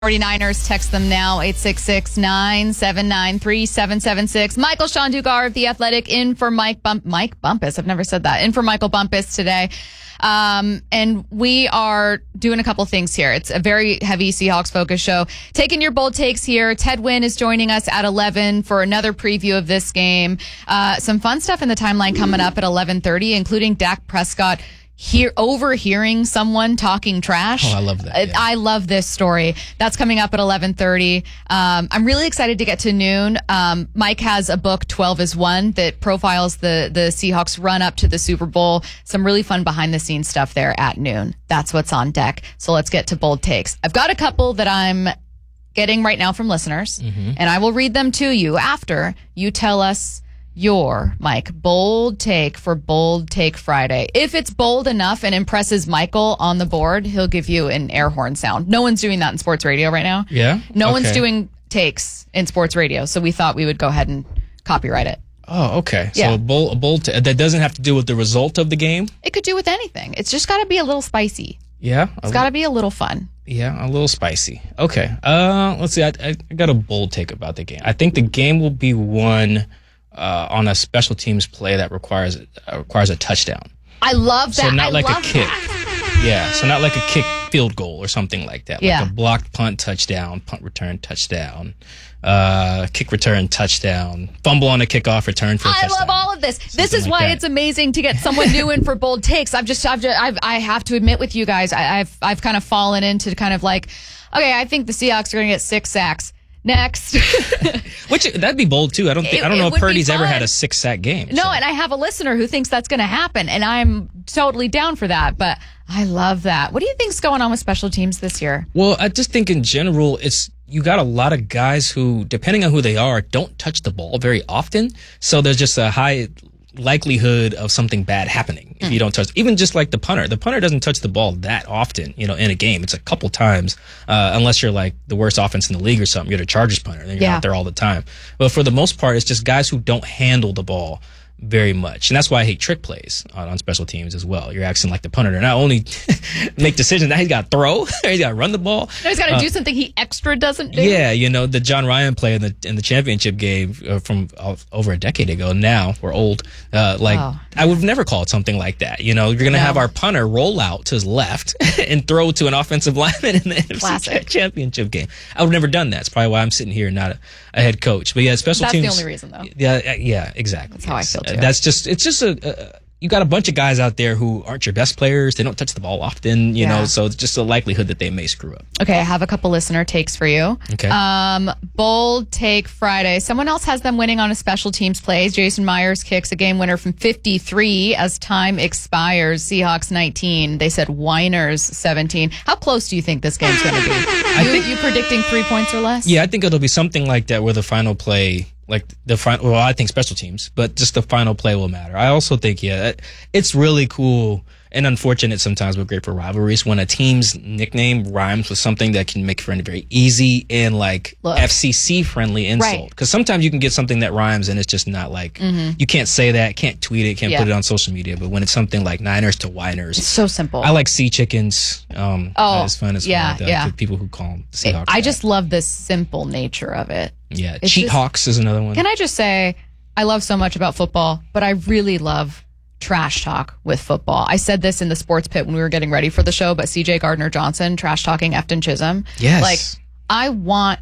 49ers, text them now, 866-979-3776. Michael Sean Dugar of The Athletic in for Mike Bumpus. I've never said that. In for Michael Bumpus today. And we are doing a couple things here. It's a very heavy Seahawks focus show. Taking your bold takes here. Ted Wynn is joining us at 11 for another preview of this game. Some fun stuff in the timeline coming up at 11:30, including Dak Prescott overhearing someone talking trash. Oh, I love that. Yeah. I love this story. That's coming up at 11:30. I'm really excited to get to noon. Mike has a book, 12 is 1, that profiles the Seahawks run up to the Super Bowl. Some really fun behind the scenes stuff there at noon. That's what's on deck. So let's get to bold takes. I've got a couple that I'm getting right now from listeners, and I will read them to you after you tell us your, Mike, bold take for Bold Take Friday. If it's bold enough and impresses Michael on the board, he'll give you an air horn sound. No one's doing that in sports radio right now. Yeah? No one's doing takes in sports radio, so we thought we would go ahead and copyright it. Oh, okay. Yeah. So a bold that doesn't have to do with the result of the game? It could do with anything. It's just got to be a little spicy. Yeah? It's got to be a little fun. Yeah, a little spicy. Okay. Let's see. I got a bold take about the game. I think the game will be won on a special teams play that requires a touchdown. I love that. So not like a kick. That. Yeah, so not like a kick field goal or something like that. Yeah. Like a blocked punt touchdown, punt return touchdown, kick return touchdown, fumble on a kickoff return for a touchdown. I love all of this. This is why it's amazing to get someone new in for bold takes. I have to admit with you guys, I've kind of fallen into kind of like, okay, I think the Seahawks are going to get 6 sacks. Next. Which, that'd be bold too. I don't know if Purdy's ever had a 6-sack game. No, and I have a listener who thinks that's going to happen, and I'm totally down for that, but I love that. What do you think's going on with special teams this year? Well, I just think in general, you got a lot of guys who, depending on who they are, don't touch the ball very often. So there's just a high likelihood of something bad happening if you don't touch. Even just like the punter. The punter doesn't touch the ball that often, in a game. It's a couple times, unless you're like the worst offense in the league or something. You're the Chargers punter. Then you're out there all the time. But for the most part, it's just guys who don't handle the ball very much. And that's why I hate trick plays on special teams as well. You're acting like the punter to not only make decisions, now he's got to throw, he's got to run the ball. No, he's got to do something he extra doesn't do. Yeah, the John Ryan play in the championship game from over a decade ago. Now we're old. I would never call it something like that. You're going to have our punter roll out to his left and throw to an offensive lineman in the NFC championship game. I would have never done that. It's probably why I'm sitting here, not a head coach. But yeah, special teams. That's the only reason, though. Yeah, exactly. That's how I feel too. It's just you got a bunch of guys out there who aren't your best players. They don't touch the ball often, so it's just a likelihood that they may screw up. Okay, I have a couple listener takes for you. Okay. Bold take Friday. Someone else has them winning on a special teams play. Jason Myers kicks a game winner from 53 as time expires. Seahawks 19. They said Winers 17. How close do you think this game's going to be? You predicting 3 points or less? Yeah, I think it'll be something like that where the final play, I think special teams, but just the final play will matter. I also think, it's really cool and unfortunate sometimes, but great for rivalries when a team's nickname rhymes with something that can make for a very easy and FCC friendly insult. Because sometimes you can get something that rhymes and it's just not you can't say that, can't tweet it, can't put it on social media. But when it's something like Niners to Winers, it's so simple. I like Sea Chickens. It's fun as well. The people who call them Seahawks. I just love the simple nature of it. Yeah, Cheat Hawks is another one. Can I just say, I love so much about football, but I really love trash talk with football. I said this in the sports pit when we were getting ready for the show, but CJ Gardner-Johnson trash talking Efton Chisholm. Yes. I want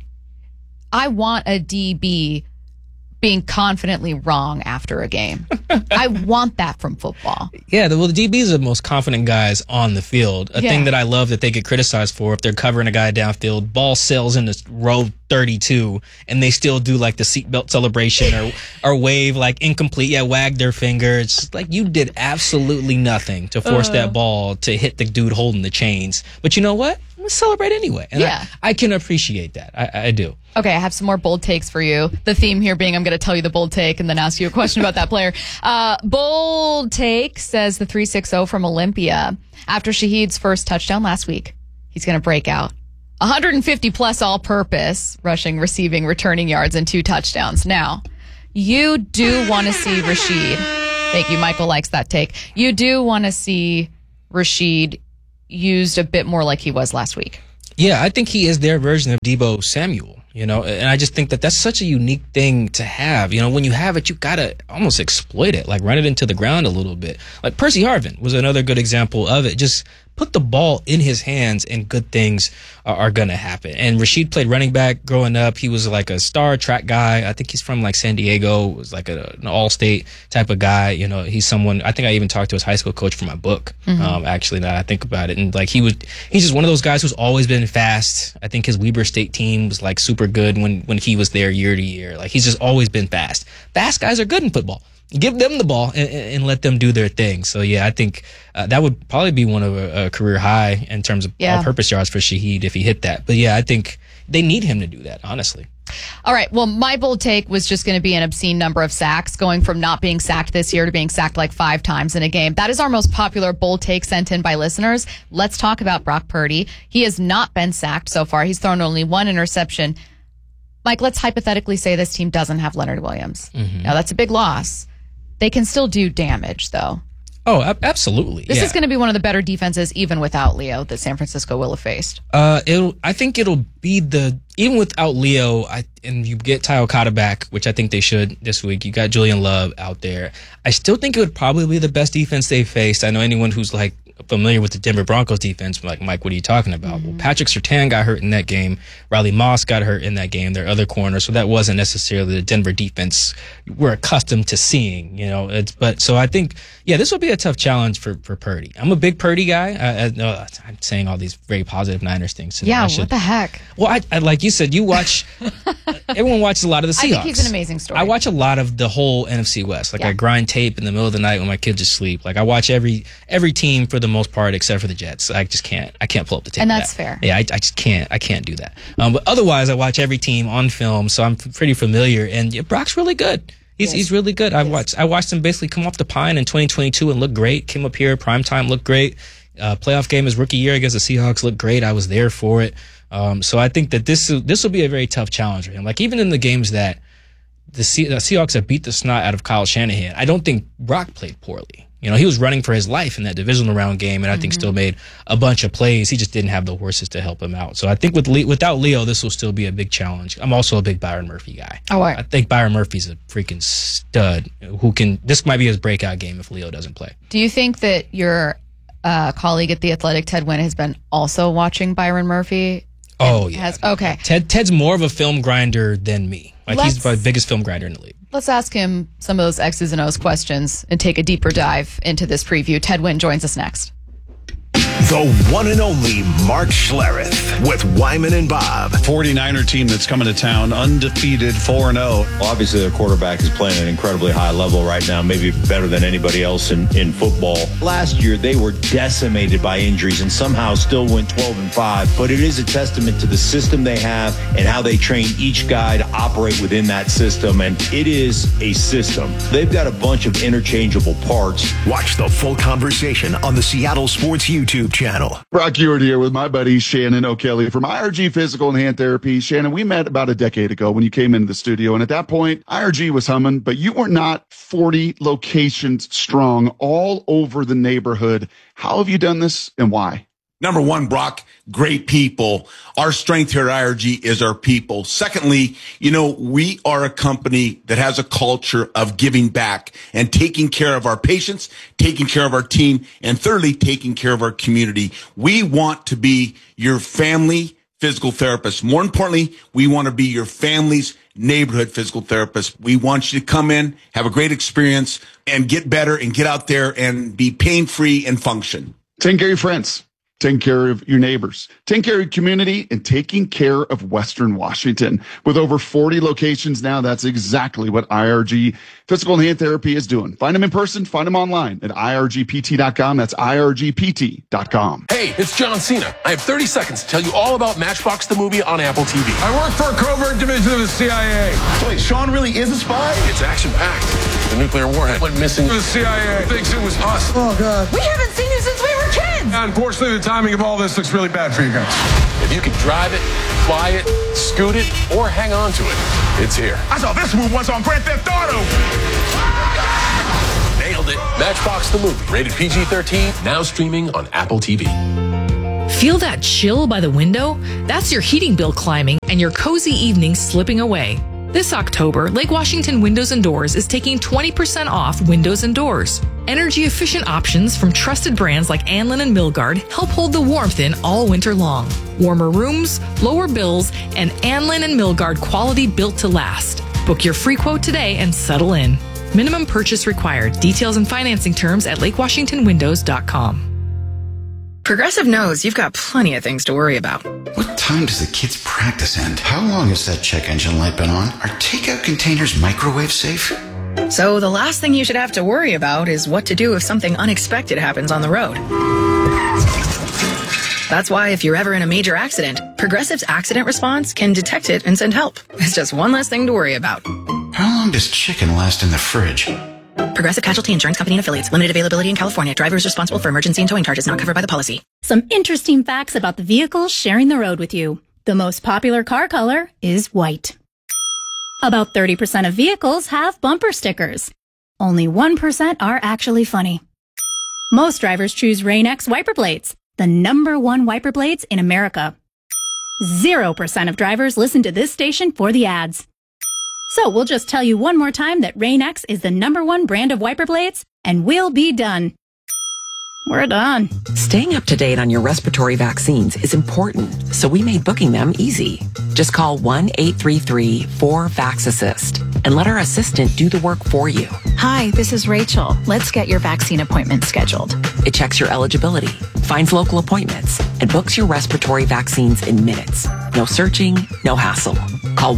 a DB being confidently wrong after a game. I want that from football. Yeah, the DBs are the most confident guys on the field. A thing that I love that they get criticized for if they're covering a guy downfield, ball sails into row 32, and they still do like the seatbelt celebration or wave like incomplete, wag their finger. It's like you did absolutely nothing to force that ball to hit the dude holding the chains. But you know what? I'm going to celebrate anyway. And I can appreciate that. I do. Okay, I have some more bold takes for you. The theme here being I'm going to tell you the bold take and then ask you a question about that player. Bold take, says the 360 from Olympia. After Shaheed's first touchdown last week, he's going to break out. 150 plus all-purpose, rushing, receiving, returning yards, and 2 touchdowns. Now, you do want to see Rashid. Thank you, Michael likes that take. You do want to see Rashid used a bit more like he was last week. Yeah, I think he is their version of Deebo Samuel. And I just think that that's such a unique thing to have. When you have it, you gotta almost exploit it, like run it into the ground a little bit. Like Percy Harvin was another good example of it. Just put the ball in his hands and good things are gonna happen. And Rashid played running back growing up. He was like a star track guy. I think he's from like San Diego, was like an all-state type of guy. He's someone, I think I even talked to his high school coach for my book, actually, now that I think about it. And like he's just one of those guys who's always been fast. I think his Weber State team was like super good when he was there year to year. Like he's just always been fast. Fast guys are good in football. Give them the ball and let them do their thing. So, yeah, I think that would probably be one of a career high in terms of all-purpose yards for Shaheed if he hit that. But, yeah, I think they need him to do that, honestly. All right. Well, my bold take was just going to be an obscene number of sacks, going from not being sacked this year to being sacked like 5 times in a game. That is our most popular bold take sent in by listeners. Let's talk about Brock Purdy. He has not been sacked so far. He's thrown only 1 interception. Mike, let's hypothetically say this team doesn't have Leonard Williams. Now, that's a big loss. They can still do damage, though. Oh, absolutely. This is going to be one of the better defenses, even without Leo, that San Francisco will have faced. I think it'll be even without Leo, and you get Ty Okada back, which I think they should this week. You got Julian Love out there. I still think it would probably be the best defense they've faced. I know anyone who's like familiar with the Denver Broncos defense, like, Mike, what are you talking about? Well, Patrick Surtain got hurt in that game. Riley Moss got hurt in that game. Their other corner, so that wasn't necessarily the Denver defense we're accustomed to seeing. So I think, this will be a tough challenge for Purdy. I'm a big Purdy guy. I'm saying all these very positive Niners things today. What the heck? Well, I like you said, you watch. Everyone watches a lot of the Seahawks. I think he's an amazing story. I watch a lot of the whole NFC West. Like I grind tape in the middle of the night when my kids are asleep. Like I watch every team for the most part except for the Jets. I just can't. I can't pull up the tape. And that's fair. Yeah, I just can't. I can't do that. But otherwise, I watch every team on film, so I'm pretty familiar. And Brock's really good. He's really good. I watched him basically come off the pine in 2022 and look great. Came up here primetime, looked great. Playoff game his rookie year against the Seahawks looked great. I was there for it. So I think that this will be a very tough challenge for him. Like even in the games that the Seahawks have beat the snot out of Kyle Shanahan, I don't think Brock played poorly. He was running for his life in that divisional round game, and I think still made a bunch of plays. He just didn't have the horses to help him out. So I think without Leo, this will still be a big challenge. I'm also a big Byron Murphy guy. Oh, right. I think Byron Murphy's a freaking stud this might be his breakout game if Leo doesn't play. Do you think that your colleague at The Athletic, Ted Wynn, has been also watching Byron Murphy? Oh, yeah. Okay. Ted's more of a film grinder than me. He's my biggest film grinder in the league. Let's ask him some of those X's and O's questions and take a deeper dive into this preview. Ted Wynn joins us next. The one and only Mark Schlereth with Wyman and Bob. 49er team that's coming to town, undefeated, 4-0. Obviously, their quarterback is playing at an incredibly high level right now, maybe better than anybody else in football. Last year, they were decimated by injuries and somehow still went 12-5. But it is a testament to the system they have and how they train each guy to operate within that system. And it is a system. They've got a bunch of interchangeable parts. Watch the full conversation on the Seattle Sports YouTube channel. Brock Ewart here with my buddy Shannon O'Kelly from IRG Physical and Hand Therapy. Shannon, we met about a decade ago when you came into the studio, and at that point, IRG was humming, but you were not 40 locations strong all over the neighborhood. How have you done this, and why? Number one, Brock, great people. Our strength here at IRG is our people. Secondly, we are a company that has a culture of giving back and taking care of our patients, taking care of our team, and thirdly, taking care of our community. We want to be your family physical therapist. More importantly, we want to be your family's neighborhood physical therapist. We want you to come in, have a great experience, and get better and get out there and be pain-free and function. Take care of your friends. Taking care of your neighbors, taking care of your community, and taking care of Western Washington. With over 40 locations now, that's exactly what IRG Physical and Hand Therapy is doing. Find them in person, find them online at irgpt.com. That's irgpt.com. Hey, it's John Cena. I have 30 seconds to tell you all about Matchbox the movie on Apple TV. I work for a covert division of the CIA. Wait, Sean really is a spy? It's action-packed. The nuclear warhead went missing. The CIA thinks it was us. Oh, God. We haven't seen you since we were kids. Unfortunately, the timing of all this looks really bad for you guys. If you can drive it, fly it, scoot it, or hang on to it, it's here. I saw this move once on Grand Theft Auto. Nailed it. Matchbox the movie. Rated PG-13. Now streaming on Apple TV. Feel that chill by the window? That's your heating bill climbing and your cozy evening slipping away. This October, Lake Washington Windows and Doors is taking 20% off windows and doors. Energy-efficient options from trusted brands like Anlin and Milgard help hold the warmth in all winter long. Warmer rooms, lower bills, and Anlin and Milgard quality built to last. Book your free quote today and settle in. Minimum purchase required. Details and financing terms at lakewashingtonwindows.com. Progressive knows you've got plenty of things to worry about. What time does the kids' practice end? How long has that check engine light been on? Are takeout containers microwave safe? So the last thing you should have to worry about is what to do if something unexpected happens on the road. That's why if you're ever in a major accident, Progressive's accident response can detect it and send help. It's just one less thing to worry about. How long does chicken last in the fridge? Progressive Casualty Insurance Company and Affiliates. Limited availability in California. Driver is responsible for emergency and towing charges not covered by the policy. Some interesting facts about the vehicles sharing the road with you. The most popular car color is white. About 30% of vehicles have bumper stickers. Only 1% are actually funny. Most drivers choose Rain-X wiper blades, the #1 wiper blades in America. 0% of drivers listen to this station for the ads. So we'll just tell you one more time that Rain-X is the #1 brand of wiper blades, and we'll be done. We're done. Staying up to date on your respiratory vaccines is important, so we made booking them easy. Just call 1-833-4VAX-ASSIST and let our assistant do the work for you. Hi, this is Rachel. Let's get your vaccine appointment scheduled. It checks your eligibility, finds local appointments, and books your respiratory vaccines in minutes. No searching, no hassle. Call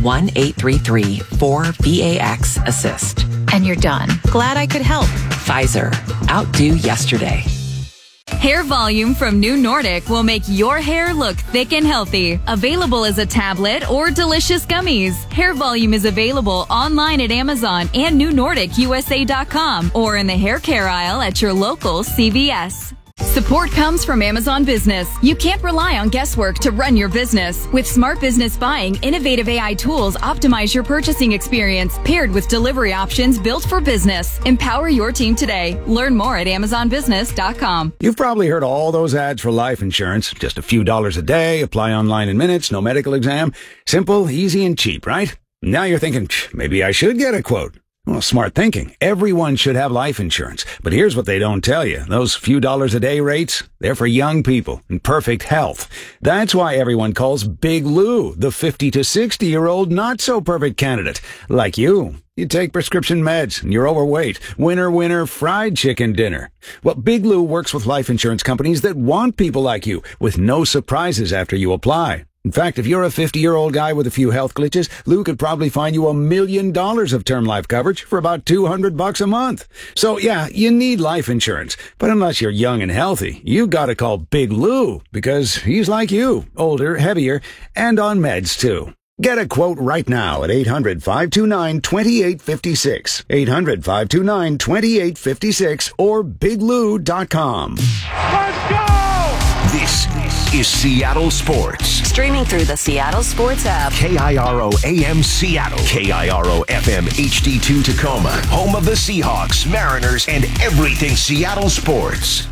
1-833-4VAX-ASSIST. And you're done. Glad I could help. Pfizer. Outdo yesterday. Hair Volume from New Nordic will make your hair look thick and healthy. Available as a tablet or delicious gummies. Hair Volume is available online at Amazon and NewNordicUSA.com or in the hair care aisle at your local CVS. Support comes from Amazon Business. You can't rely on guesswork to run your business. With Smart Business Buying, innovative AI tools optimize your purchasing experience, paired with delivery options built for business. Empower your team today. Learn more at AmazonBusiness.com. You've probably heard all those ads for life insurance. Just a few dollars a day, apply online in minutes, no medical exam. Simple, easy, and cheap, right? Now you're thinking, maybe I should get a quote. Well, smart thinking. Everyone should have life insurance. But here's what they don't tell you. Those few dollars a day rates, they're for young people in perfect health. That's why everyone calls Big Lou the 50 to 60-year-old not-so-perfect candidate. Like you. You take prescription meds and you're overweight. Winner, fried chicken dinner. Well, Big Lou works with life insurance companies that want people like you with no surprises after you apply. In fact, if you're a 50-year-old guy with a few health glitches, Lou could probably find you $1 million of term life coverage for about $200 a month. So yeah, you need life insurance. But unless you're young and healthy, you gotta call Big Lou because he's like you, older, heavier, and on meds too. Get a quote right now at 800-529-2856, 800-529-2856, or biglou.com. Let's go! This is Seattle Sports. Streaming through the Seattle Sports app. KIRO AM Seattle. KIRO FM HD2 Tacoma. Home of the Seahawks, Mariners, and everything Seattle sports.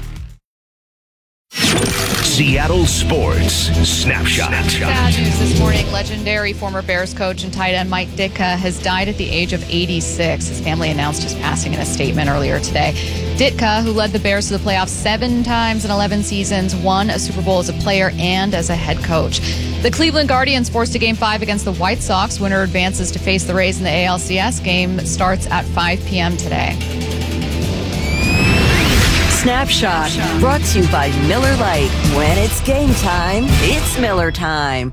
Seattle Sports Snapshot. Sad news this morning. Legendary former Bears coach and tight end Mike Ditka has died at the age of 86. His family announced his passing in a statement earlier today. Ditka, who led the Bears to the playoffs 7 times in 11 seasons, won a Super Bowl as a player and as a head coach. The Cleveland Guardians forced a Game 5 against the White Sox. Winner advances to face the Rays in the ALCS. Game starts at 5 p.m. today. Snapshot, brought to you by Miller Lite. When it's game time, it's Miller time.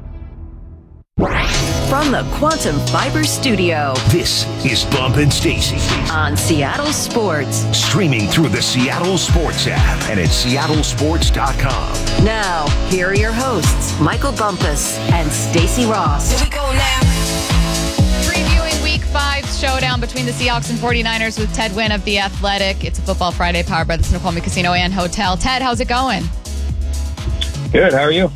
From the Quantum Fiber Studio, this is Bump and Stacy on Seattle Sports. Streaming through the Seattle Sports app and at seattlesports.com. Now, here are your hosts, Michael Bumpus and Stacy Ross. Here we go now. Previewing Week 5's showdown between the Seahawks and 49ers with Ted Wynn of The Athletic. It's a Football Friday powered by the Snoqualmie Casino and Hotel. Ted, how's it going? Good. How are you?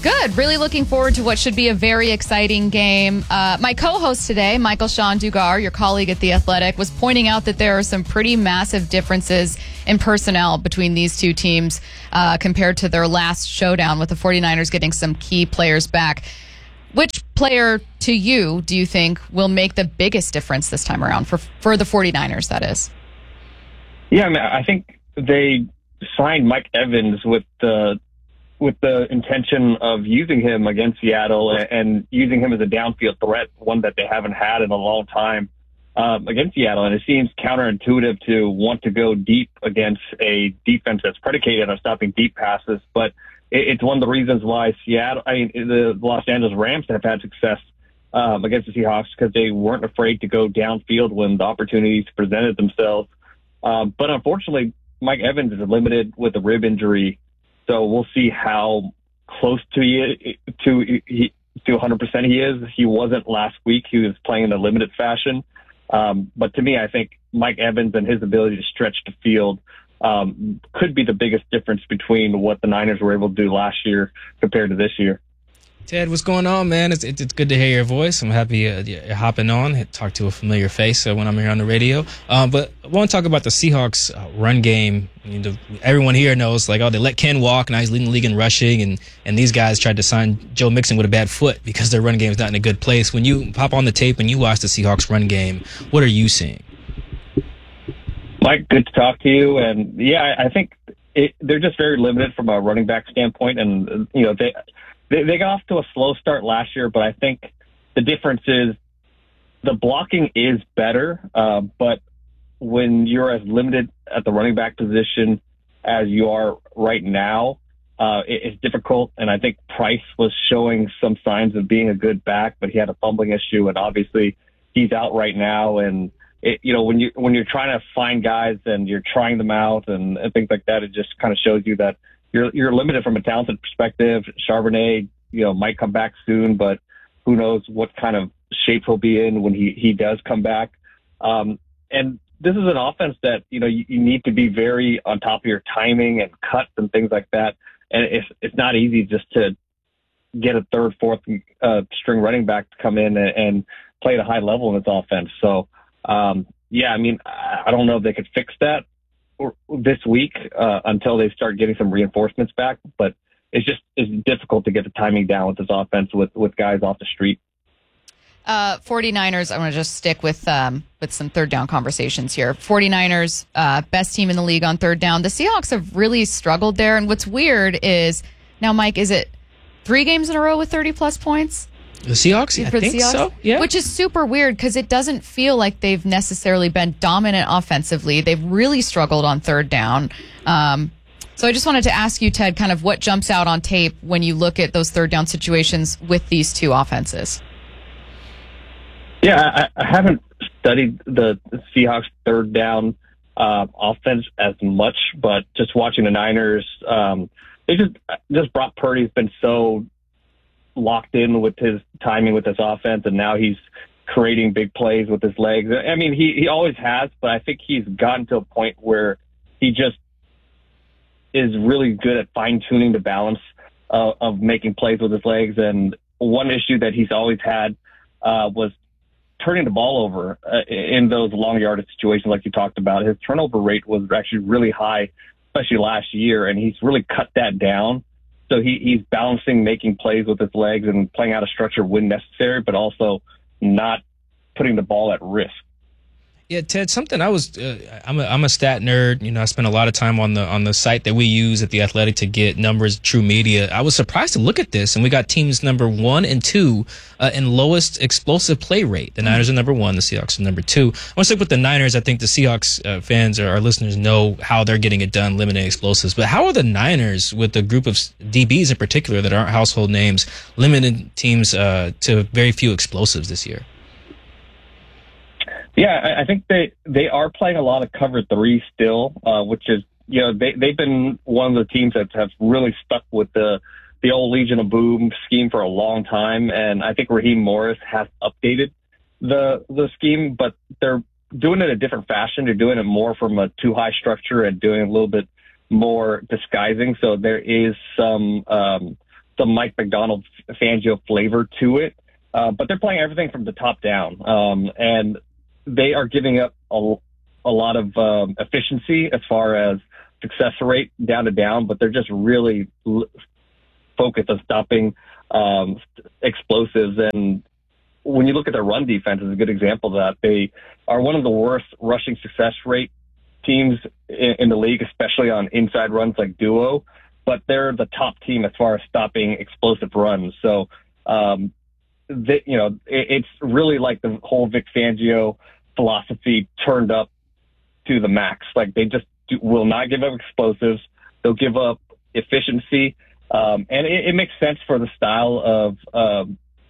Good. Really looking forward to what should be a very exciting game. My co-host today, Michael Sean Dugar, your colleague at The Athletic, was pointing out that there are some pretty massive differences in personnel between these two teams compared to their last showdown, with the 49ers getting some key players back. Which player, to you, do you think will make the biggest difference this time around for the 49ers, that is? Yeah, I mean, I think they signed Mike Evans with the intention of using him against Seattle and using him as a downfield threat, one that they haven't had in a long time against Seattle. And it seems counterintuitive to want to go deep against a defense that's predicated on stopping deep passes. But it's one of the reasons why the Los Angeles Rams have had success against the Seahawks, because they weren't afraid to go downfield when the opportunities presented themselves. But unfortunately, Mike Evans is limited with a rib injury. So we'll see how close to 100% he is. He wasn't last week. He was playing in a limited fashion. But to me, I think Mike Evans and his ability to stretch the field could be the biggest difference between what the Niners were able to do last year compared to this year. Ted, what's going on, man? It's good to hear your voice. I'm happy you're hopping on. Talk to a familiar face when I'm here on the radio. But I want to talk about the Seahawks run game. I mean, everyone here knows, they let Ken walk. Now he's leading the league in rushing, and these guys tried to sign Joe Mixon with a bad foot because their run game is not in a good place. When you pop on the tape and you watch the Seahawks run game, what are you seeing? Mike, good to talk to you. And yeah, I think they're just very limited from a running back standpoint, and They got off to a slow start last year, but I think the difference is the blocking is better. But when you're as limited at the running back position as you are right now, it's difficult. And I think Price was showing some signs of being a good back, but he had a fumbling issue, and obviously he's out right now. And when you're trying to find guys and you're trying them out and things like that, it just kind of shows you that you're limited from a talented perspective. Charbonnet, might come back soon, but who knows what kind of shape he'll be in when he does come back. And this is an offense that, you need to be very on top of your timing and cuts and things like that. And it's not easy just to get a third, fourth string running back to come in and play at a high level in this offense. So, I don't know if they could fix that this week until they start getting some reinforcements back, but it's difficult to get the timing down with this offense with guys off the street. 49ers, I want to just stick with some third down conversations here. 49ers, best team in the league on third down. The Seahawks have really struggled there, and what's weird is, now Mike, is it 3 games in a row with 30 plus points? The Seahawks? I think so, yeah. Which is super weird because it doesn't feel like they've necessarily been dominant offensively. They've really struggled on third down. So I just wanted to ask you, Ted, kind of what jumps out on tape when you look at those third down situations with these two offenses? Yeah, I haven't studied the Seahawks third down offense as much, but just watching the Niners, they just Brock Purdy's been so locked in with his timing with this offense, and now he's creating big plays with his legs. I mean, he always has, but I think he's gotten to a point where he just is really good at fine-tuning the balance of making plays with his legs. And one issue that he's always had was turning the ball over in those long yardage situations like you talked about. His turnover rate was actually really high, especially last year, and he's really cut that down. So he's balancing making plays with his legs and playing out of structure when necessary, but also not putting the ball at risk. Yeah, Ted, something I'm a stat nerd. I spend a lot of time on the site that we use at The Athletic to get numbers, True Media. I was surprised to look at this, and we got teams number 1 and 2 in lowest explosive play rate. The Niners are number 1, the Seahawks are number 2. I want to stick with the Niners. I think the Seahawks fans or our listeners know how they're getting it done, limiting explosives. But how are the Niners, with a group of DBs in particular that aren't household names, limiting teams to very few explosives this year? Yeah, I think they are playing a lot of cover 3 still, which is, they've been one of the teams that have really stuck with the old Legion of Boom scheme for a long time. And I think Raheem Morris has updated the scheme, but they're doing it in a different fashion. They're doing it more from a too high structure and doing a little bit more disguising. So there is some some Mike McDonald Fangio flavor to it. But they're playing everything from the top down. And they are giving up a lot of efficiency as far as success rate down to down, but they're just really focused on stopping explosives. And when you look at their run defense, is a good example of that. They are one of the worst rushing success rate teams in the league, especially on inside runs like duo, but they're the top team as far as stopping explosive runs. So, it's really like the whole Vic Fangio philosophy turned up to the max. Like, they just will not give up explosives. They'll give up efficiency. And it makes sense for the style of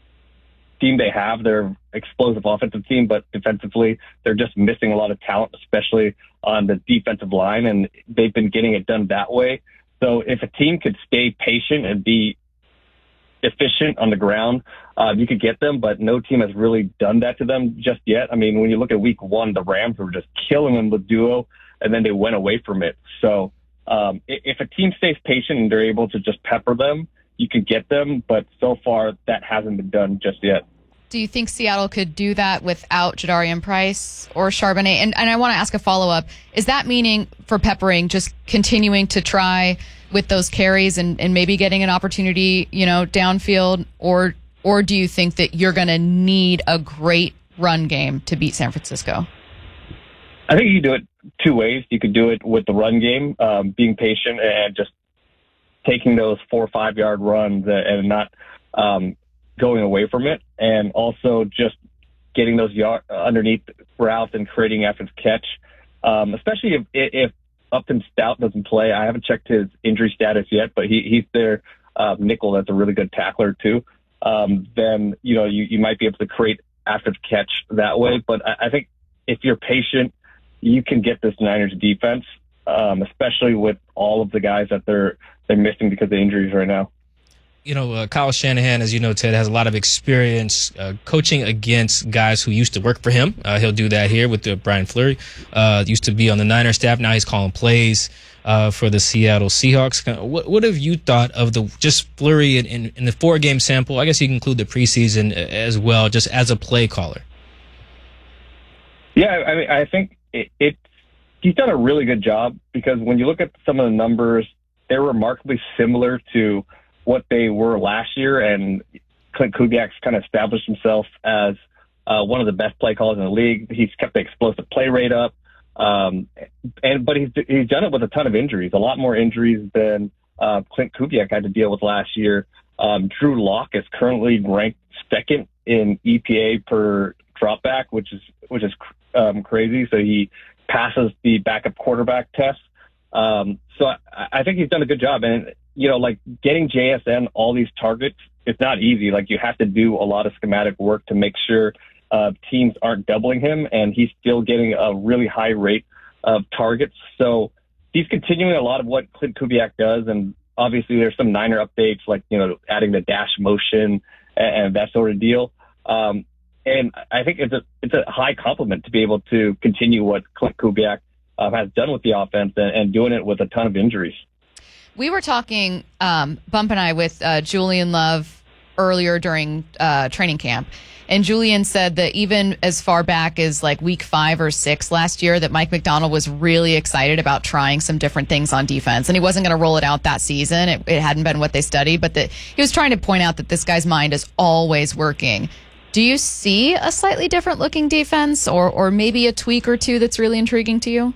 team they have. They're explosive offensive team, but defensively, they're just missing a lot of talent, especially on the defensive line, and they've been getting it done that way. So if a team could stay patient and be efficient on the ground, you could get them, but no team has really done that to them just yet. I mean, when you look at week one, the Rams were just killing them with duo, and then they went away from it. So if a team stays patient and they're able to just pepper them, you can get them, but so far that hasn't been done just yet. Do you think Seattle could do that without Jadarian Price or Charbonnet? And I want to ask a follow-up. Is that meaning for peppering, just continuing to try with those carries and maybe getting an opportunity, downfield? Or do you think that you're going to need a great run game to beat San Francisco? I think you can do it two ways. You could do it with the run game, being patient and just taking those 4 or 5 yard runs and not going away from it, and also just getting those underneath routes and creating after the catch. Especially if Upton Stout doesn't play. I haven't checked his injury status yet, but he's their nickel. That's a really good tackler too. Then you might be able to create after the catch that way. But I think if you're patient, you can get this Niners defense, especially with all of the guys that they're missing because of injuries right now. Kyle Shanahan, as you know, Ted, has a lot of experience coaching against guys who used to work for him. He'll do that here with Brian Fleury. Used to be on the Niners staff. Now he's calling plays for the Seattle Seahawks. What have you thought of just Fleury in the 4-game sample? I guess you can include the preseason as well, just as a play caller. Yeah, I mean, I think he's done a really good job, because when you look at some of the numbers, they're remarkably similar to what they were last year, and Clint Kubiak's kind of established himself as one of the best play callers in the league. He's kept the explosive play rate up, but he's done it with a ton of injuries, a lot more injuries than Clint Kubiak had to deal with last year. Drew Lock is currently ranked second in EPA per dropback, which is crazy. So he passes the backup quarterback test. So I think he's done a good job. And, like getting JSN all these targets, it's not easy. Like, you have to do a lot of schematic work to make sure teams aren't doubling him, and he's still getting a really high rate of targets. So he's continuing a lot of what Clint Kubiak does. And obviously there's some Niner updates, like, adding the dash motion and that sort of deal. And I think it's a high compliment to be able to continue what Clint Kubiak has done with the offense and doing it with a ton of injuries. We were talking, Bump and I, with Julian Love earlier during training camp. And Julian said that even as far back as like week 5 or 6 last year, that Mike McDonald was really excited about trying some different things on defense. And he wasn't going to roll it out that season. It hadn't been what they studied, but that he was trying to point out that this guy's mind is always working. Do you see a slightly different looking defense or maybe a tweak or two that's really intriguing to you?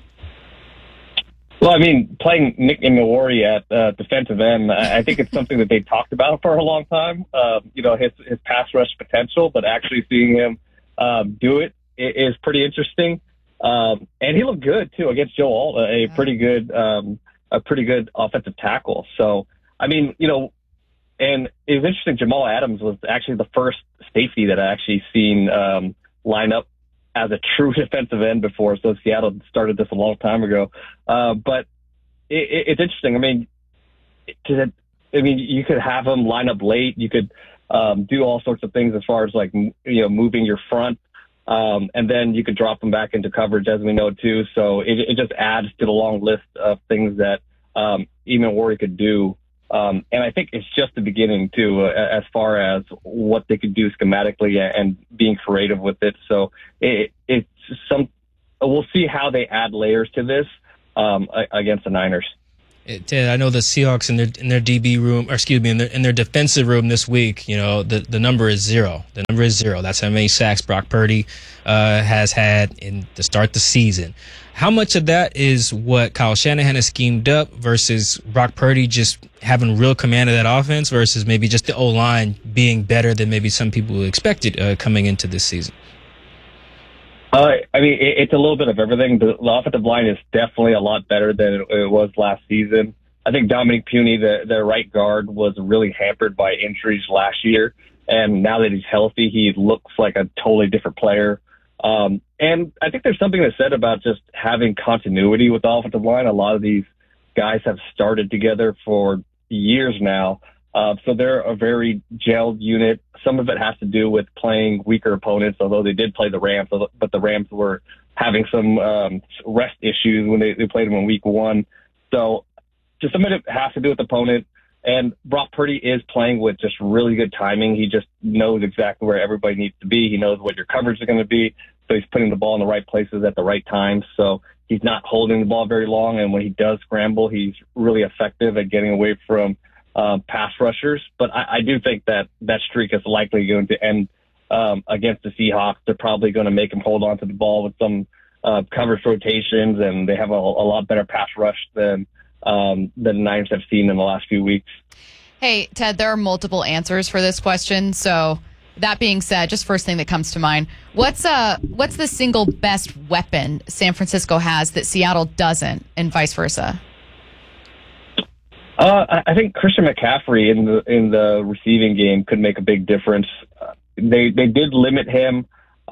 Well, I mean, playing Nick Imawari at defensive end, I think it's something that they talked about for a long time. His pass rush potential, but actually seeing him do it is pretty interesting. And he looked good too against Joe Alt, a pretty good offensive tackle. So, I mean, and it was interesting. Jamal Adams was actually the first safety that I actually seen line up as a true defensive end before. So Seattle started this a long time ago. But it's interesting. I mean, you could have them line up late. You could do all sorts of things as far as like, moving your front. And then you could drop them back into coverage, as we know too. So it just adds to the long list of things that Imawari could do And I think it's just the beginning, too, as far as what they could do schematically and being creative with it. So we'll see how they add layers to this against the Niners. Ted, I know the Seahawks in their DB room, or excuse me, in their defensive room this week, the number is 0. The number is 0. That's how many sacks Brock Purdy has had to start the season. How much of that is what Kyle Shanahan has schemed up versus Brock Purdy just having real command of that offense versus maybe just the O-line being better than maybe some people expected coming into this season? It's a little bit of everything. The offensive line is definitely a lot better than it was last season. I think Dominic Puny, the right guard, was really hampered by injuries last year. And now that he's healthy, he looks like a totally different player. And I think there's something that's said about just having continuity with the offensive line. A lot of these guys have started together for years now. So they're a very gelled unit. Some of it has to do with playing weaker opponents, although they did play the Rams, but the Rams were having some rest issues when they played them in week 1. So just some of it has to do with the opponent. And Brock Purdy is playing with just really good timing. He just knows exactly where everybody needs to be. He knows what your coverage is going to be. So he's putting the ball in the right places at the right time. So he's not holding the ball very long. And when he does scramble, he's really effective at getting away from pass rushers. But I do think that streak is likely going to end against the Seahawks. They're probably going to make him hold on to the ball with some coverage rotations, and they have a lot better pass rush than the Niners have seen in the last few weeks. Hey, Ted, there are multiple answers for this question. So that being said, just first thing that comes to mind, what's the single best weapon San Francisco has that Seattle doesn't, and vice versa? I think Christian McCaffrey in the receiving game could make a big difference. They did limit him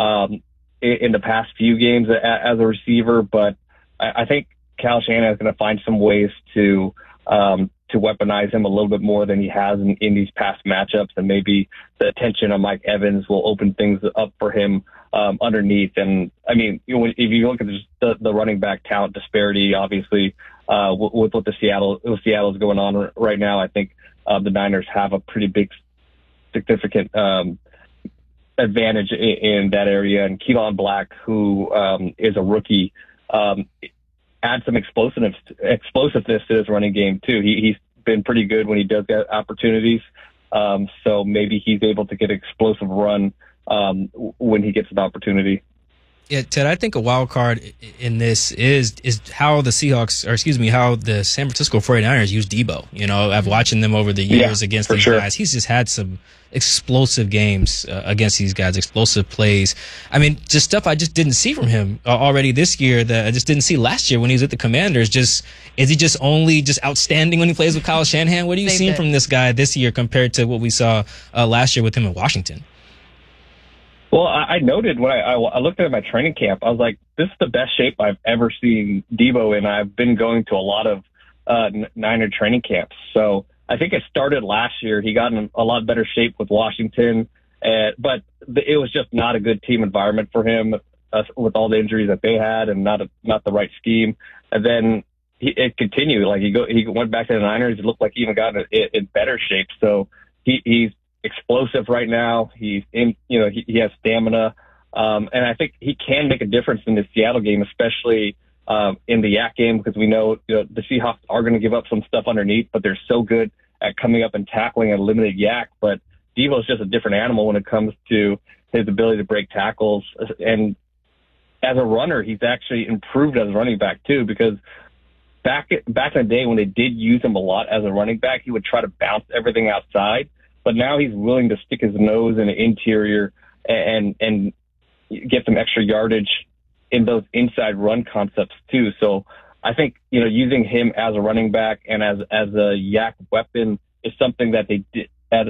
in the past few games as a receiver, but I think Kyle Shanahan is going to find some ways to weaponize him a little bit more than he has in these past matchups, and maybe the attention on Mike Evans will open things up for him underneath. And I mean, if you look at the running back talent disparity, obviously with what Seattle is going on right now, I think the Niners have a pretty big, significant advantage in that area. And Keelan Black, who is a rookie, add some explosiveness to his running game too. He's been pretty good when he does get opportunities. So maybe he's able to get an explosive run when he gets an opportunity. Yeah, Ted, I think a wild card in this is how the Seahawks, how the San Francisco 49ers use Debo. I've watching them over the years against these guys. He's just had some explosive games against these guys, explosive plays. I mean, just stuff I just didn't see from him already this year that I just didn't see last year when he was with the Commanders. Is he just only outstanding when he plays with Kyle Shanahan? What are you seeing from this guy this year compared to what we saw last year with him in Washington? Well, I noted when I looked at my training camp, I was like, this is the best shape I've ever seen Debo in. I've been going to a lot of Niner training camps. So I think it started last year. He got in a lot better shape with Washington, but it was just not a good team environment for him with all the injuries that they had and not the right scheme. And then it continued. Like he went back to the Niners. It looked like he even got in better shape. So he's explosive right now. He's in, he has stamina. And I think he can make a difference in the Seattle game, especially in the Yak game, because we know, the Seahawks are going to give up some stuff underneath, but they're so good at coming up and tackling a limited Yak. But Devo's just a different animal when it comes to his ability to break tackles. And as a runner, he's actually improved as a running back too, because back in the day when they did use him a lot as a running back, he would try to bounce everything outside. But now he's willing to stick his nose in the interior and get some extra yardage in those inside run concepts too. So I think, using him as a running back and as a Yak weapon is something that they did,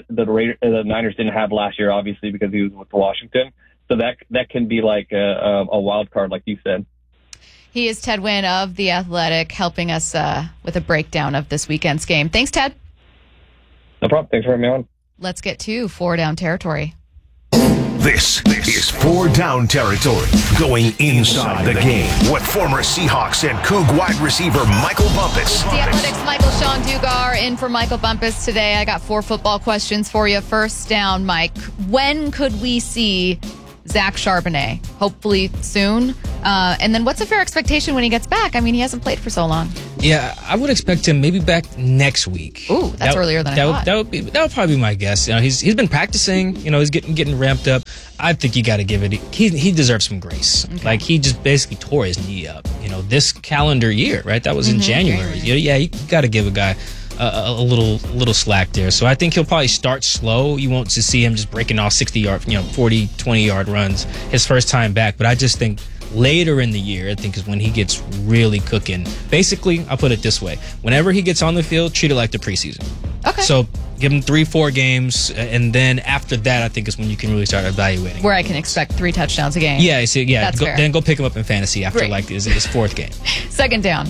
the Niners didn't have last year, obviously, because he was with Washington. So that can be like a wild card, like you said. He is Ted Wynn of The Athletic, helping us with a breakdown of this weekend's game. Thanks, Ted. No problem. Thanks for having me on. Let's get to 4 Down Territory. This is 4 down territory, going inside the game with former Seahawks and Coug wide receiver Michael Bumpus. The Athletics' Michael Sean Dugar in for Michael Bumpus today. I got 4 football questions for you. First down, Mike. When could we see Zach Charbonnet? Hopefully soon. And then what's a fair expectation when he gets back? I mean, he hasn't played for so long. Yeah, I would expect him maybe back next week. Ooh, that's earlier than I thought. That would probably be my guess. You know, he's been practicing. You know, he's getting ramped up. I think you got to give it. He deserves some grace. Okay. Like, he just basically tore his knee up. You know, this calendar year, right? That was in January. Yeah, you got to give a guy a little slack there. So I think he'll probably start slow. You won't just see him just breaking off 60-yard, 40, 20-yard runs his first time back. But I just think later in the year, I think, is when he gets really cooking. Basically, I'll put it this way. Whenever he gets on the field, treat it like the preseason. Okay. So give him 3-4 games, and then after that, I think is when you can really start evaluating. Where I can expect 3 touchdowns a game. Yeah, That's fair. Then go pick him up in fantasy after his 4th game. Second down.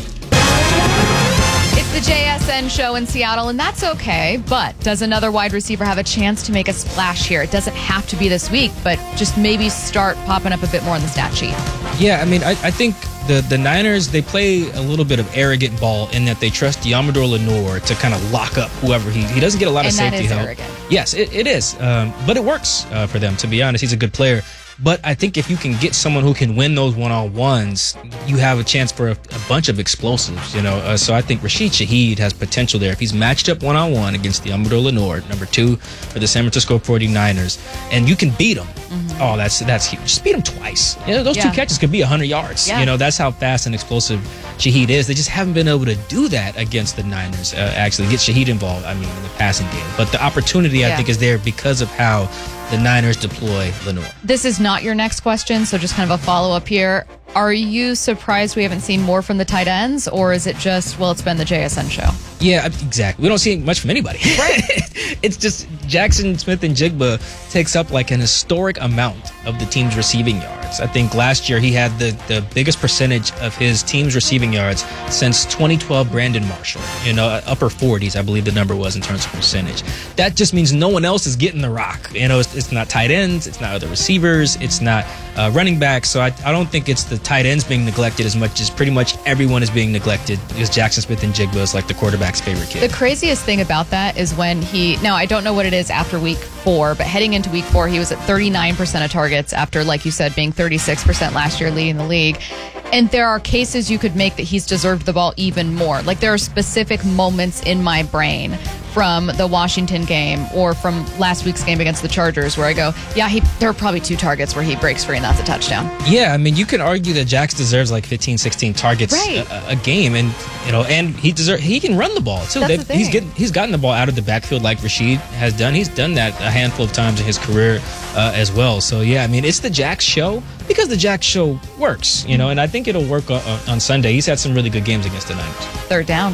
It's the JSN show in Seattle, and that's okay, but does another wide receiver have a chance to make a splash here? It doesn't have to be this week, but just maybe start popping up a bit more on the stat sheet. Yeah, I mean, I think the Niners, they play a little bit of arrogant ball in that they trust Deommodore Lenoir to kind of lock up whoever. He doesn't get a lot of safety help. Arrogant. Yes, it is, but it works for them, to be honest. He's a good player. But I think if you can get someone who can win those one-on-ones, you have a chance for a bunch of explosives, you know. So I think Rashid Shaheed has potential there. If he's matched up one-on-one against Deommodore Lenoir, number 2 for the San Francisco 49ers, and you can beat him, oh, that's huge. Just beat him twice. You know, those 2 catches could be 100 yards. Yeah. You know, that's how fast and explosive Shaheed is. They just haven't been able to do that against the Niners, actually get Shaheed involved, in the passing game. But the opportunity, I think, is there because of how the Niners deploy Lenoir. This is not your next question, so just kind of a follow-up here. Are you surprised we haven't seen more from the tight ends, or is it just, it's been the JSN show? Yeah, exactly. We don't see much from anybody. Right. It's just Jackson Smith-Njigba takes up like an historic amount of the team's receiving yards. I think last year he had the biggest percentage of his team's receiving yards since 2012 Brandon Marshall. You know, upper 40s, I believe the number was in terms of percentage. That just means no one else is getting the rock. You know, it's not tight ends, it's not other receivers, it's not running backs. So I don't think it's the tight ends being neglected as much as pretty much everyone is being neglected because Jackson Smith-Njigba is like the quarterback's favorite kid. The craziest thing about that is when now I don't know what it is after week 4, but heading into week 4, he was at 39% of targets after, like you said, being 36% last year, leading the league. And there are cases you could make that he's deserved the ball even more. Like, there are specific moments in my brain from the Washington game or from last week's game against the Chargers where I go, there are probably 2 targets where he breaks free and that's a touchdown. Yeah, I mean, you can argue that Jax deserves like 15, 16 targets a game, and and he can run the ball too. That's the thing. He's gotten the ball out of the backfield like Rashid has done. He's done that a handful of times in his career as well. So yeah, I mean, it's the Jax show because the Jax show works, and I think it'll work on Sunday. He's had some really good games against the Niners. Third down.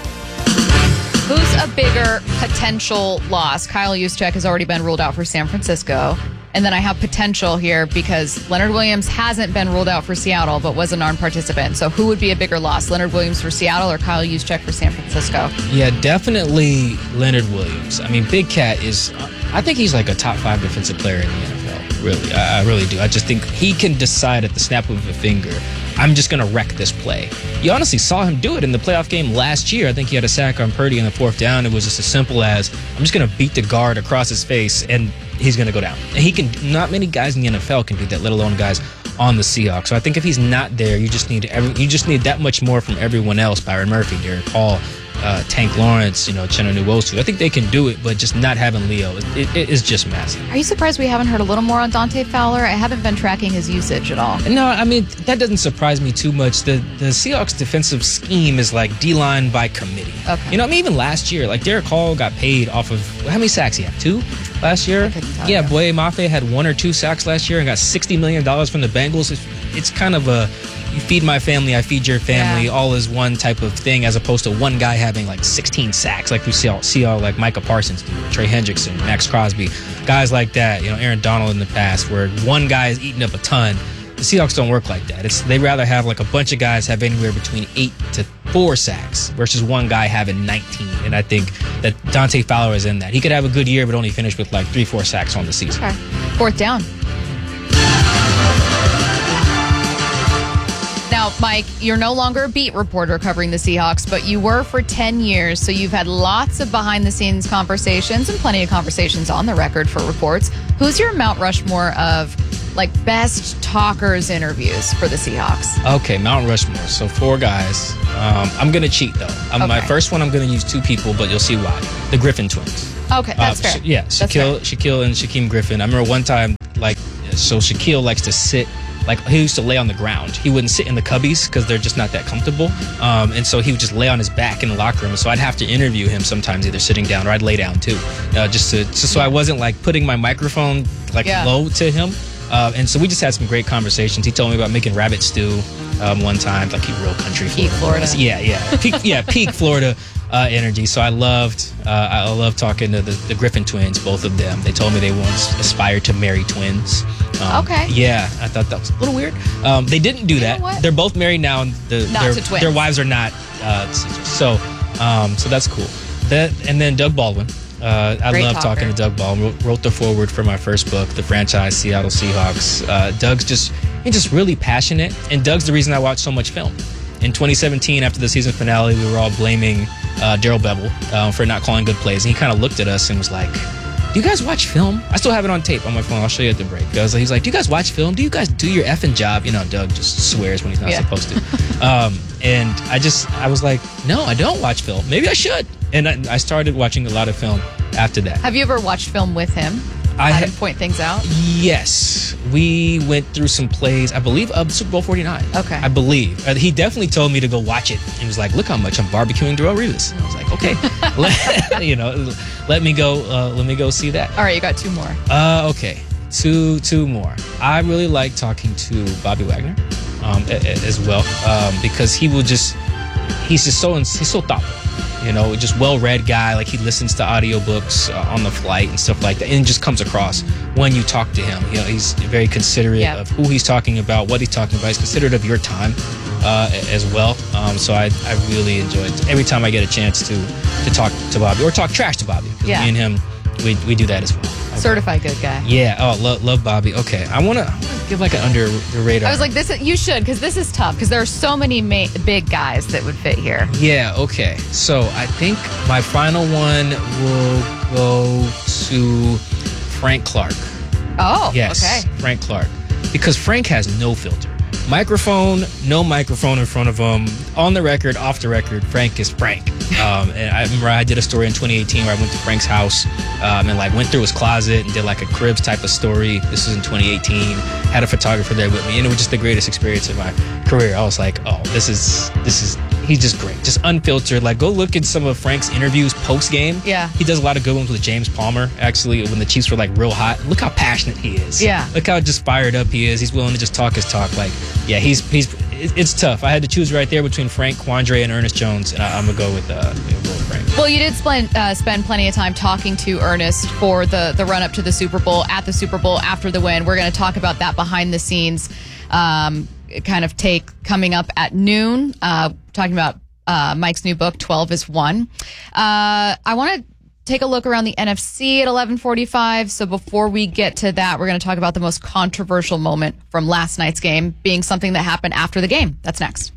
Who's a bigger potential loss? Kyle Juszczyk has already been ruled out for San Francisco. And then I have potential here because Leonard Williams hasn't been ruled out for Seattle, but was a non-participant. So who would be a bigger loss, Leonard Williams for Seattle or Kyle Juszczyk for San Francisco? Yeah, definitely Leonard Williams. I mean, Big Cat I think he's like a top 5 defensive player in the NFL. Really, I really do. I just think he can decide at the snap of a finger, I'm just going to wreck this play. You honestly saw him do it in the playoff game last year. I think he had a sack on Purdy in the 4th down. It was just as simple as, I'm just going to beat the guard across his face, and he's going to go down. And not many guys in the NFL can do that, let alone guys on the Seahawks. So I think if he's not there, you just need that much more from everyone else. Byron Murphy, Derek Hall, Tank Lawrence, Chenna Nwosu. I think they can do it, but just not having Leo, it is just massive. Are you surprised we haven't heard a little more on Dante Fowler? I haven't been tracking his usage at all. No, I mean, that doesn't surprise me too much. The Seahawks defensive scheme is like D-line by committee. Okay. Even last year, like Derek Hall got paid off of, how many sacks he had? 2 last year? Yeah, Boye Mafe had 1 or 2 sacks last year and got $60 million from the Bengals. It's kind of a, you feed my family, I feed your family, all is one type of thing, as opposed to one guy having like 16 sacks, like we see all like Micah Parsons do, Trey Hendrickson, Max Crosby, guys like that, Aaron Donald in the past, where one guy is eating up a ton. The Seahawks don't work like that. They'd rather have like a bunch of guys have anywhere between 8 to 4 sacks versus one guy having 19. And I think that Dante Fowler is in that. He could have a good year, but only finish with like 3-4 sacks on the season. Okay. 4th down. Now, Mike, you're no longer a beat reporter covering the Seahawks, but you were for 10 years, so you've had lots of behind-the-scenes conversations and plenty of conversations on the record for reports. Who's your Mount Rushmore of, like, best talkers interviews for the Seahawks? Okay, Mount Rushmore. So 4 guys. I'm going to cheat, though. Okay. My first one, I'm going to use 2 people, but you'll see why. The Griffin twins. Okay, that's fair. Shaquille and Shaquem Griffin. I remember one time, so Shaquille likes to sit, he used to lay on the ground. He wouldn't sit in the cubbies because they're just not that comfortable. And so he would just lay on his back in the locker room. So I'd have to interview him sometimes, either sitting down or I'd lay down too, so I wasn't putting my microphone low to him. And so we just had some great conversations. He told me about making rabbit stew one time, real country Florida. Yeah, peak Florida energy. So I loved talking to the Griffin twins, both of them. They told me they once aspired to marry twins. Okay. Yeah, I thought that was a little weird. They didn't do that. They're both married now, and their wives are not sisters. So that's cool. And then Doug Baldwin. I love talking to Doug Baldwin. Wrote the foreword for my first book, The Franchise Seattle Seahawks. Doug's just really passionate, and Doug's the reason I watch so much film. In 2017, after the season finale, we were all blaming Darrell Bevell for not calling good plays, and he kind of looked at us and was like, "Do you guys watch film?" I still have it on tape on my phone. I'll show you at the break. He's like, "Do you guys watch film? Do you guys do your effing job?" Doug just swears when he's not supposed to. And I was like, "No, I don't watch film. Maybe I should." And I started watching a lot of film after that. Have you ever watched film with him? Had him point things out? Yes. We went through some plays, I believe, of Super Bowl 49. Okay. I believe. He definitely told me to go watch it. He was like, "Look how much I'm barbecuing Darrelle Revis." And I was like, "Okay." Let me go see that. All right, you got 2 more. Okay. Two more. I really like talking to Bobby Wagner as well because he's so thoughtful. Just well-read guy. He listens to audiobooks on the flight and stuff like that, and it just comes across when you talk to him. He's very considerate of who he's talking about, what he's talking about. He's considerate of your time as well. So I really enjoy it. Every time I get a chance to talk to Bobby or talk trash to Bobby, because me and him, we do that as well. Certified good guy. Yeah. Oh, love Bobby. Okay. I want to give an under the radar. I was like, you should, because this is tough, because there are so many big guys that would fit here. Yeah. Okay. So I think my final one will go to Frank Clark. Oh, yes. Okay. Frank Clark. Because Frank has no filter. No microphone in front of him. On the record, off the record, Frank is Frank. And I remember I did a story in 2018 where I went to Frank's house and went through his closet and did a Cribs type of story. This was in 2018. Had a photographer there with me, and it was just the greatest experience of my career. I was like, oh, this is he's just great, just unfiltered. Go look at some of Frank's interviews post game. Yeah, he does a lot of good ones with James Palmer. Actually, when the Chiefs were real hot, look how passionate he is. Yeah, look how just fired up he is. He's willing to just talk his talk. It's tough. I had to choose right there between Frank, Quandre, and Ernest Jones, and I'm gonna go with Frank. Well, you did spend plenty of time talking to Ernest for the run up to the Super Bowl, at the Super Bowl, after the win. We're going to talk about that behind the scenes kind of take coming up at noon. Talking about Mike's new book, 12 is 1. I want to take a look around the NFC at 11:45. So before we get to that, we're going to talk about the most controversial moment from last night's game being something that happened after the game. That's next.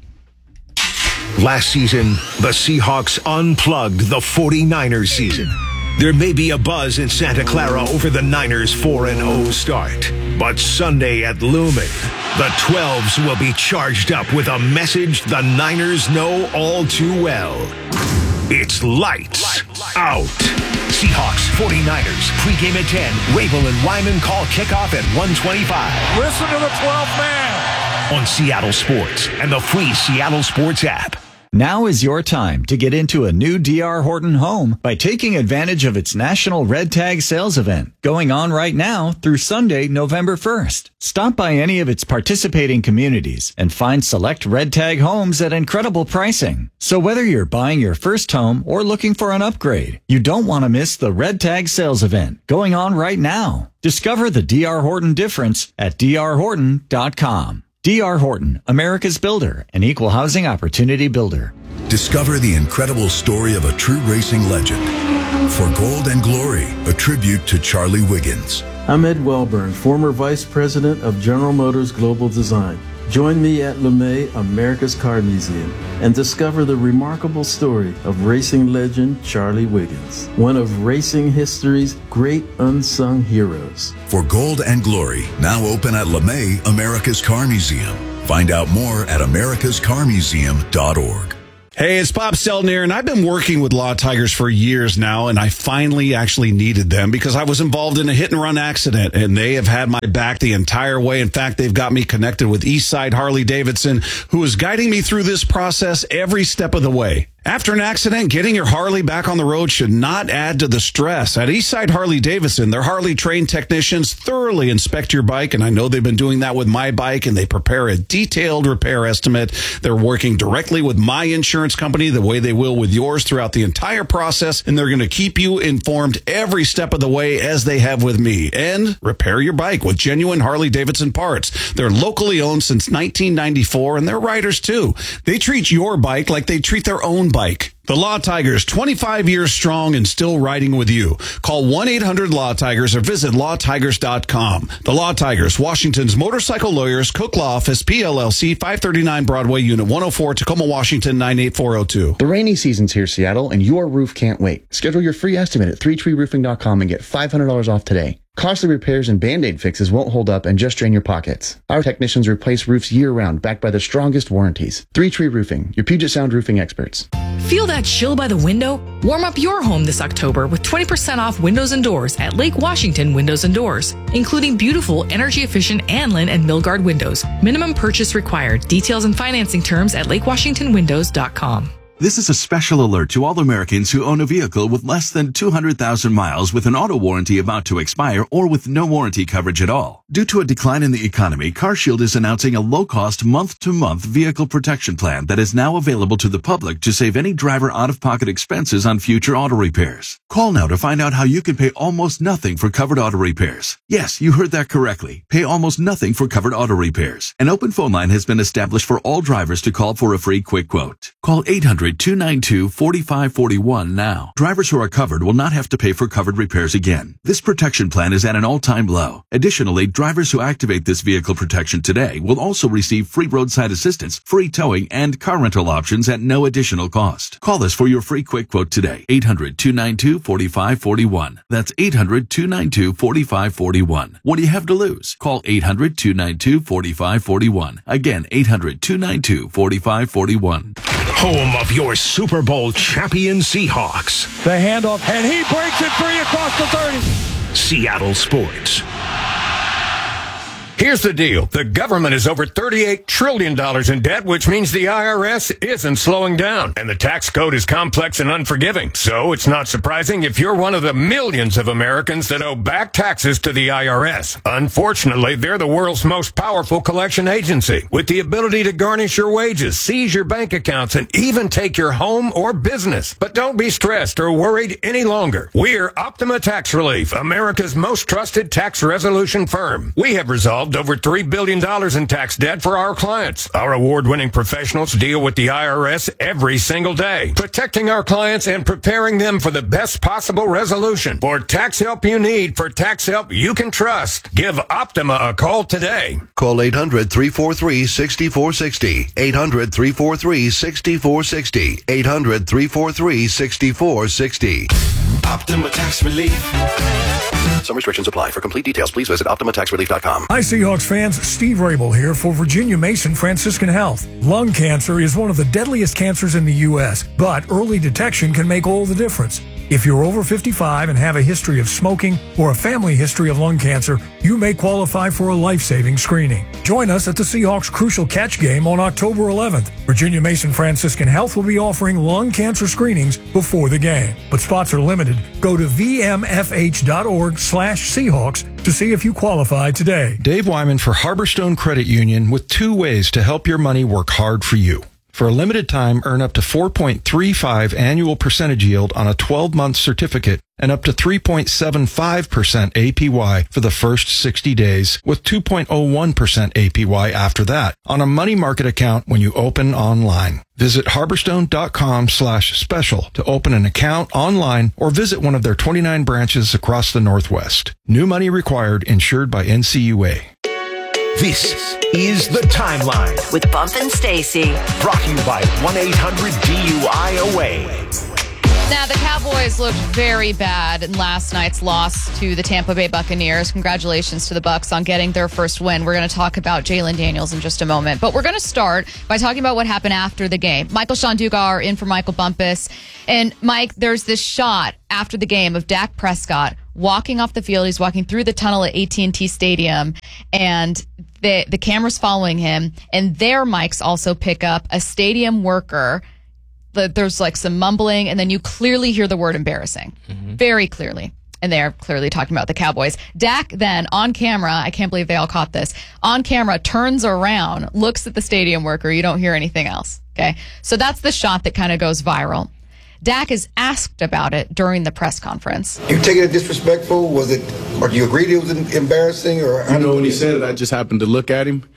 Last season, the Seahawks unplugged the 49ers season. There may be a buzz in Santa Clara over the Niners' 4-0 start. But Sunday at Lumen, the 12s will be charged up with a message the Niners know all too well. It's lights out. Seahawks, 49ers, pregame at 10. Rabel and Wyman call kickoff at 1:25. Listen to the 12th man. On Seattle Sports and the free Seattle Sports app. Now is your time to get into a new D.R. Horton home by taking advantage of its National Red Tag Sales Event going on right now through Sunday, November 1st. Stop by any of its participating communities and find select Red Tag homes at incredible pricing. So whether you're buying your first home or looking for an upgrade, you don't want to miss the Red Tag Sales Event going on right now. Discover the D.R. Horton difference at drhorton.com. D.R. Horton, America's builder, an equal housing opportunity builder. Discover the incredible story of a true racing legend. For Gold and Glory, a tribute to Charlie Wiggins. I'm Ed Wellburn, former Vice President of General Motors Global Design. Join me at LeMay, America's Car Museum, and discover the remarkable story of racing legend Charlie Wiggins, one of racing history's great unsung heroes. For Gold and Glory, now open at LeMay, America's Car Museum. Find out more at americascarmuseum.org. Hey, it's Bob Stelner, and I've been working with Law Tigers for years now, and I finally actually needed them because I was involved in a hit-and-run accident, and they have had my back the entire way. In fact, they've got me connected with Eastside Harley-Davidson, who is guiding me through this process every step of the way. After an accident, getting your Harley back on the road should not add to the stress. At Eastside Harley-Davidson, their Harley-trained technicians thoroughly inspect your bike, and I know they've been doing that with my bike, and they prepare a detailed repair estimate. They're working directly with my insurance company the way they will with yours throughout the entire process, and they're going to keep you informed every step of the way as they have with me. And repair your bike with genuine Harley-Davidson parts. They're locally owned since 1994, and they're riders too. They treat your bike like they treat their own bike. The Law Tigers, 25 years strong and still riding with you. Call 1-800-LAW-TIGERS or visit lawtigers.com. The Law Tigers, Washington's motorcycle lawyers, Cook Law Office, PLLC, 539 Broadway, Unit 104, Tacoma, Washington, 98402. The rainy season's here, Seattle, and your roof can't wait. Schedule your free estimate at 3treeroofing.com and get $500 off today. Costly repairs and Band-Aid fixes won't hold up and just drain your pockets. Our technicians replace roofs year-round, backed by the strongest warranties. 3 Tree Roofing, your Puget Sound roofing experts. Feel that chill by the window? Warm up your home this October with 20% off windows and doors at Lake Washington Windows and Doors, including beautiful, energy-efficient Anlin and Milgard windows. Minimum purchase required. Details and financing terms at lakewashingtonwindows.com. This is a special alert to all Americans who own a vehicle with less than 200,000 miles with an auto warranty about to expire or with no warranty coverage at all. Due to a decline in the economy, CarShield is announcing a low-cost month-to-month vehicle protection plan that is now available to the public to save any driver out-of-pocket expenses on future auto repairs. Call now to find out how you can pay almost nothing for covered auto repairs. Yes, you heard that correctly. Pay almost nothing for covered auto repairs. An open phone line has been established for all drivers to call for a free quick quote. Call 800-292-4541 now. Drivers who are covered will not have to pay for covered repairs again. This protection plan is at an all-time low. Additionally, drivers who activate this vehicle protection today will also receive free roadside assistance, free towing, and car rental options at no additional cost. Call us for your free quick quote today. 800-292-4541. That's 800-292-4541. What do you have to lose? Call 800-292-4541. Again, 800-292-4541. Home of your Super Bowl champion Seahawks. The handoff, and he breaks it free across the 30. Seattle Sports. Here's the deal. The government is over $38 trillion in debt, which means the IRS isn't slowing down. And the tax code is complex and unforgiving. So it's not surprising if you're one of the millions of Americans that owe back taxes to the IRS. Unfortunately, they're the world's most powerful collection agency, with the ability to garnish your wages, seize your bank accounts, and even take your home or business. But don't be stressed or worried any longer. We're Optima Tax Relief, America's most trusted tax resolution firm. We have resolved over $3 billion in tax debt for our clients. Our award-winning professionals deal with the IRS every single day, protecting our clients and preparing them for the best possible resolution. For tax help you need, for tax help you can trust, give Optima a call today. Call 800-343-6460. 800-343-6460. 800-343-6460. Optima Tax Relief. Some restrictions apply. For complete details, please visit OptimaTaxRelief.com. Hi, Seahawks fans. Steve Rabel here for Virginia Mason Franciscan Health. Lung cancer is one of the deadliest cancers in the U.S., but early detection can make all the difference. If you're over 55 and have a history of smoking or a family history of lung cancer, you may qualify for a life-saving screening. Join us at the Seahawks Crucial Catch Game on October 11th. Virginia Mason Franciscan Health will be offering lung cancer screenings before the game, but spots are limited. Go to vmfh.org/Seahawks to see if you qualify today. Dave Wyman for Harborstone Credit Union with 2 ways to help your money work hard for you. For a limited time, earn up to 4.35 annual percentage yield on a 12-month certificate and up to 3.75% APY for the first 60 days with 2.01% APY after that on a money market account when you open online. Visit harborstone.com/special to open an account online or visit one of their 29 branches across the Northwest. New money required, insured by NCUA. This is The Timeline with Bump and Stacy. Brought to you by 1-800-DUI-AWAY. Now, the Cowboys looked very bad in last night's loss to the Tampa Bay Buccaneers. Congratulations to the Bucs on getting their first win. We're going to talk about Jalen Daniels in just a moment. But we're going to start by talking about what happened after the game. Michael Shandugar in for Michael Bumpus. And, Mike, there's this shot after the game of Dak Prescott walking off the field. He's walking through the tunnel at AT&T Stadium, and the camera's following him. And their mics also pick up a stadium worker. There's like some mumbling, and then you clearly hear the word embarrassing. Very clearly. And they're clearly talking about the Cowboys. Dak then, on camera, I can't believe they all caught this, on camera, turns around, looks at the stadium worker. You don't hear anything else. Okay? So that's the shot that kind of goes viral. Dak is asked about it during the press conference. You take it as disrespectful? Was it, or do you agree it was embarrassing? Or when he said it, I just happened to look at him,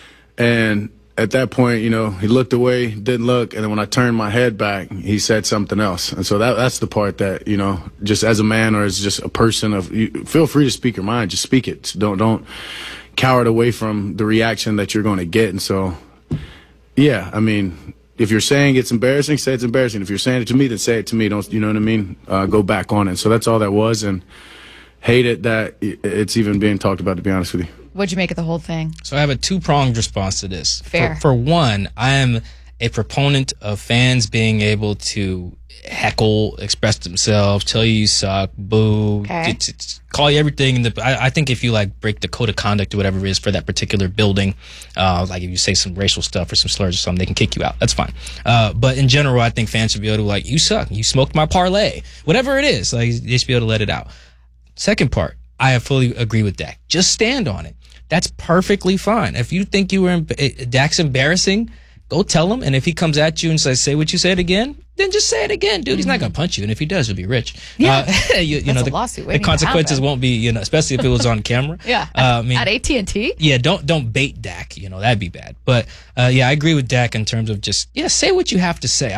and at that point, he looked away, didn't look, and then when I turned my head back, he said something else. And so that's the part that, just as a man or as just a person, feel free to speak your mind, just speak it. Don't cower it away from the reaction that you're going to get. And so, yeah, I mean, if you're saying it's embarrassing, say it's embarrassing. If you're saying it to me, then say it to me. Don't, you know what I mean? Go back on it. So that's all that was, and hate it that it's even being talked about, to be honest with you. What'd you make of the whole thing? So I have a two-pronged response to this. Fair. For one, I am a proponent of fans being able to heckle, express themselves, tell you suck, boo, call you everything. I think if you break the code of conduct or whatever it is for that particular building, if you say some racial stuff or some slurs or something, they can kick you out. That's fine. But in general, I think fans should be able to you suck, you smoked my parlay, whatever it is. They should be able to let it out. Second part, I fully agree with Dak. Just stand on it. That's perfectly fine. If you think Dak's embarrassing, go tell him. And if he comes at you and says, say what you said again, then just say it again, dude. He's not going to punch you. And if he does, he'll be rich. Yeah. That's a lawsuit. The consequences won't be, especially if it was on camera. Yeah. At AT&T? Yeah. Don't bait Dak. That'd be bad. But, I agree with Dak in terms of just, say what you have to say.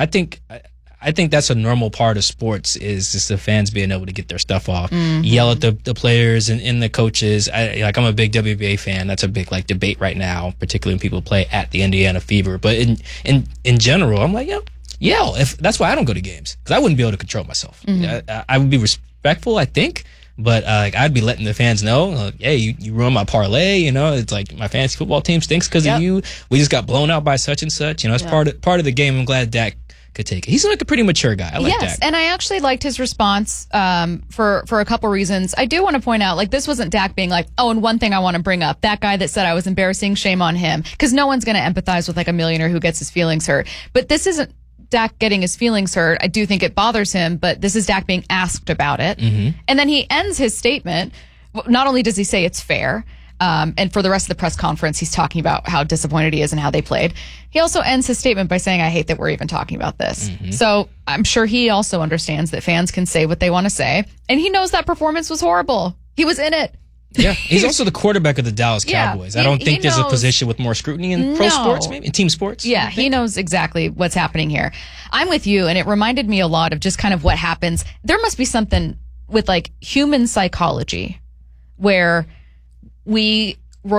I think that's a normal part of sports, is just the fans being able to get their stuff off, yell at the players and the coaches. I'm a big WBA fan. That's a big debate right now, particularly when people play at the Indiana Fever. But in general, I'm yell. If that's why I don't go to games, because I wouldn't be able to control myself. I would be respectful, I think, but I'd be letting the fans know, hey, you ruined my parlay. It's my fantasy football team stinks because of you. We just got blown out by such and such. It's part of the game. I'm glad Dak could take it. He's a pretty mature guy. I like Dak. And I actually liked his response for a couple reasons. I do want to point out, this wasn't Dak being and one thing I want to bring up, that guy that said I was embarrassing, shame on him, because no one's going to empathize with a millionaire who gets his feelings hurt. But this isn't Dak getting his feelings hurt. I do think it bothers him, but this is Dak being asked about it. And then he ends his statement. Not only does he say it's fair, and for the rest of the press conference, he's talking about how disappointed he is and how they played. He also ends his statement by saying, I hate that we're even talking about this. So I'm sure he also understands that fans can say what they want to say. And he knows that performance was horrible. He was in it. Yeah, he's also the quarterback of the Dallas Cowboys. I don't think there's a position with more scrutiny in pro sports, maybe in team sports. Yeah, he knows exactly what's happening here. I'm with you, and it reminded me a lot of just kind of what happens. There must be something with human psychology where we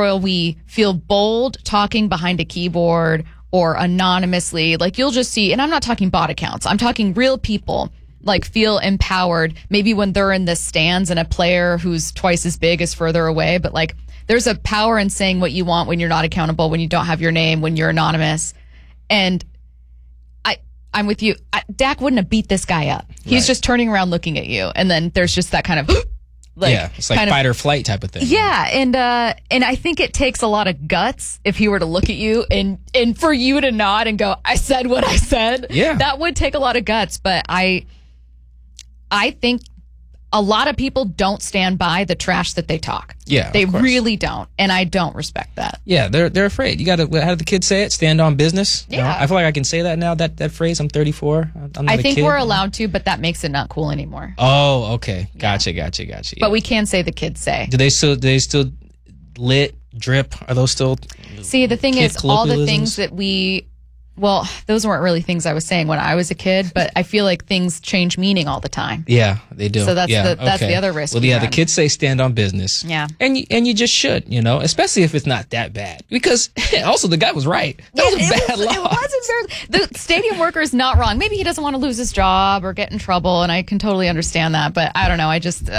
feel bold talking behind a keyboard or anonymously. You'll just see, and I'm not talking bot accounts, I'm talking real people feel empowered maybe when they're in the stands and a player who's twice as big is further away, but there's a power in saying what you want when you're not accountable, when you don't have your name, when you're anonymous. And I'm with you. Dak wouldn't have beat this guy up. He's just turning around looking at you. And then there's just that kind of, it's like fight or flight type of thing. Yeah. And I think it takes a lot of guts if he were to look at you and for you to nod and go, I said what I said. Yeah. That would take a lot of guts. But I think a lot of people don't stand by the trash that they talk. Yeah, they really don't, and I don't respect that. Yeah, they're afraid. You got to. How did the kids say it? Stand on business. Yeah, you know, I feel like I can say that now. That phrase. I'm 34. I'm not I a think kid. we're allowed to, but that makes it not cool anymore. Oh, okay. Gotcha. Yeah. But we can say the kids say. Do they still lit, drip? Are those still? See, the thing is, all the things that well, those weren't really things I was saying when I was a kid, but I feel like things change meaning all the time. Yeah, they do. So that's the other risk. Well, yeah, the kids say stand on business. Yeah. And you just should, especially if it's not that bad. Because also the guy was right. That was a bad loss. It wasn't fair. The stadium worker is not wrong. Maybe he doesn't want to lose his job or get in trouble, and I can totally understand that. But I don't know. I just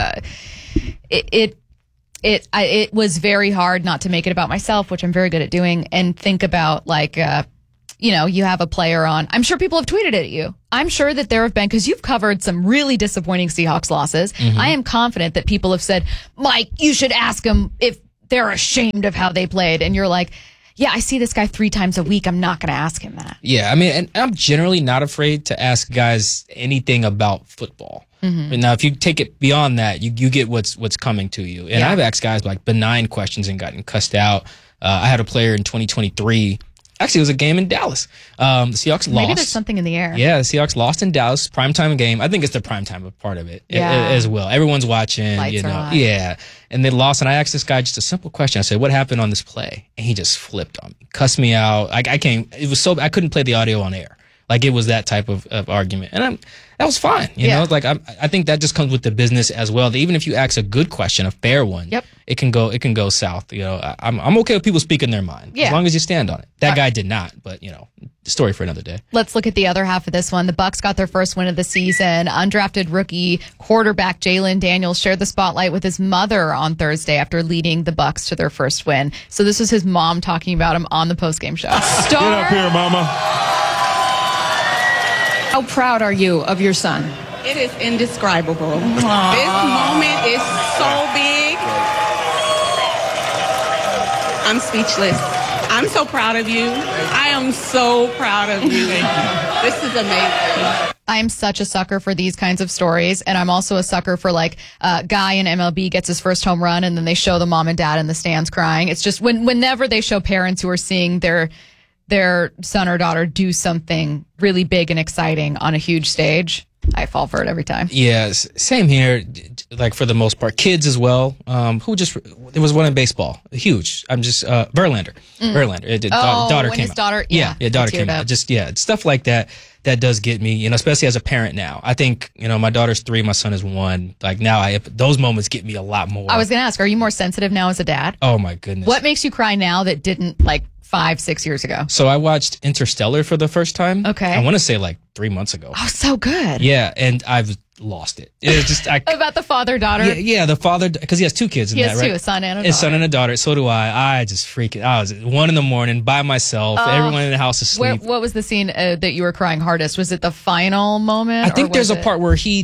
it was very hard not to make it about myself, which I'm very good at doing, and think about you have a player on. I'm sure people have tweeted at you. I'm sure that there have been, because you've covered some really disappointing Seahawks losses. Mm-hmm. I am confident that people have said, Mike, you should ask them if they're ashamed of how they played. And you're like, yeah, I see this guy 3 times a week. I'm not going to ask him that. Yeah, I mean, and I'm generally not afraid to ask guys anything about football. Mm-hmm. Now, if you take it beyond that, you get what's coming to you. And I've asked guys like benign questions and gotten cussed out. I had a player in 2023. Actually, it was a game in Dallas. The Seahawks lost. Maybe there's something in the air. Yeah, the Seahawks lost in Dallas. Primetime game. I think it's the primetime part of it as well. Everyone's watching. Lights are on. Yeah. And they lost. And I asked this guy just a simple question. I said, what happened on this play? And he just flipped on me. Cussed me out. I couldn't play the audio on air. Like it was that type of argument. And that was fine. You know, like I think that just comes with the business as well. That even if you ask a good question, a fair one, it can go south. You know, I'm okay with people speaking their mind as long as you stand on it. That guy did not, but the story for another day. Let's look at the other half of this one. The Bucs got their first win of the season. Undrafted rookie quarterback Jalen Daniels shared the spotlight with his mother on Thursday after leading the Bucs to their first win. So this was his mom talking about him on the postgame show. Get up here, Mama. How proud are you of your son? It is indescribable. Aww. This moment is so big. I'm speechless. I'm so proud of you. I am so proud of you. This is amazing. I'm such a sucker for these kinds of stories, and I'm also a sucker for guy in MLB gets his first home run, and then they show the mom and dad in the stands crying. It's just whenever they show parents who are seeing their son or daughter do something really big and exciting on a huge stage, I fall for it every time. Yes, same here. Like for the most part, kids as well. There was one in baseball, huge. Verlander. Verlander. Daughter came out. Daughter came out. Just stuff like that. That does get me, especially as a parent now. I think, my daughter's 3, my son is 1. Like now those moments get me a lot more. I was going to ask, are you more sensitive now as a dad? Oh my goodness. What makes you cry now that didn't 5-6 years ago? So I watched Interstellar for the first time. Okay. I want to say 3 months ago. Oh, so good. Yeah, and I've lost it. It was just about the father-daughter. Yeah, the father, because he has 2 kids in that, right? He has 2, a son and a daughter. A son and a daughter. So do I. I just freaking. I was at 1 a.m. by myself. Everyone in the house is asleep. What was the scene that you were crying hardest? Was it the final moment? I think there's a part where he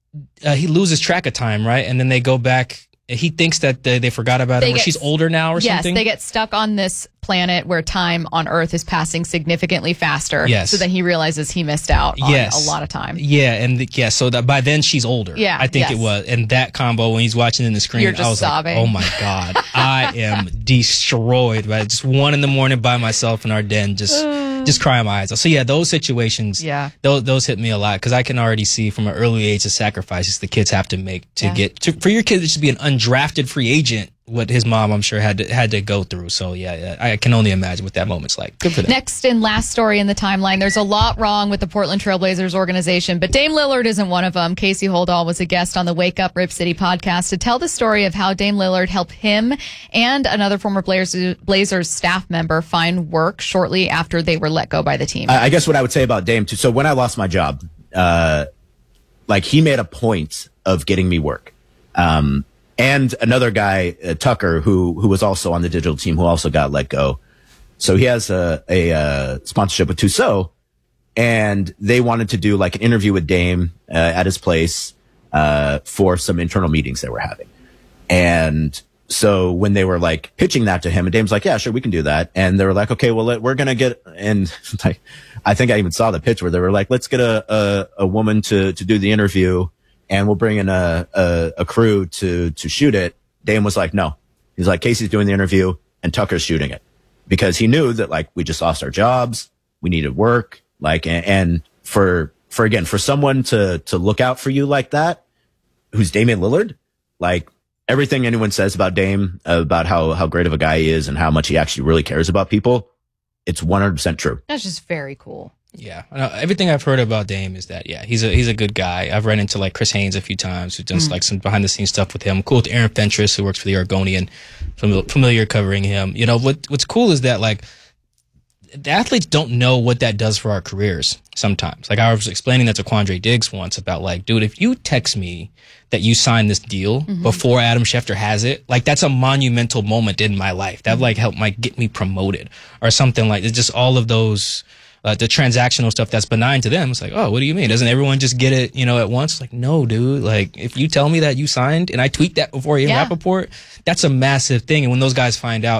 loses track of time, right? And then they go back. He thinks that they forgot about it, where she's older now or something. Yes, they get stuck on this planet where time on Earth is passing significantly faster. Yes. So then he realizes he missed out on a lot of time. Yeah, so that by then she's older. Yeah, I think it was. And that combo, when he's watching in the screen, You're just I was sobbing. Like, oh my God, I am destroyed. Right? Just 1 a.m. by myself in our den, just crying my eyes out. So yeah, those situations, those hit me a lot, because I can already see from an early age the sacrifices the kids have to make to for your kid to be an undrafted free agent. What his mom, I'm sure, had to go through. So yeah, I can only imagine what that moment's like. Good for them. Next and last story in the timeline. There's a lot wrong with the Portland Trailblazers organization, but Dame Lillard isn't one of them. Casey Holdahl was a guest on the Wake Up Rip City podcast to tell the story of how Dame Lillard helped him and another former Blazers staff member find work shortly after they were let go by the team. I guess what I would say about Dame too. So when I lost my job, he made a point of getting me work. And another guy, Tucker, who was also on the digital team, who also got let go. So he has a sponsorship with Tissot, and they wanted to do like an interview with Dame at his place for some internal meetings they were having. And so when they were like pitching that to him, and Dame's like, yeah, sure, we can do that. And they were like, okay, well, we're going to get, and like, I think I even saw the pitch where they were like, let's get a woman to do the interview, and we'll bring in a crew to shoot it. Dame was like, no. He's like, Casey's doing the interview and Tucker's shooting it, because he knew that like we just lost our jobs. We needed work. Like, and for someone to look out for you like that, who's Damian Lillard, like, everything anyone says about Dame, about how great of a guy he is and how much he actually really cares about people, it's 100% true. That's just very cool. Yeah. Everything I've heard about Dame is that, yeah, he's a good guy. I've run into like Chris Haynes a few times, who does like some behind the scenes stuff with him. Cool with Aaron Fentress, who works for the Oregonian, familiar covering him. You know, what's cool is that like the athletes don't know what that does for our careers sometimes. Like I was explaining that to Quandre Diggs once about like, dude, if you text me that you signed this deal before Adam Schefter has it, like that's a monumental moment in my life. That like might get me promoted or something. Like it's just all of those, the transactional stuff that's benign to them. It's like, oh, what do you mean? Doesn't everyone just get it, at once? Like, no, dude. Like if you tell me that you signed and I tweet that before Ian Rappaport, that's a massive thing. And when those guys find out,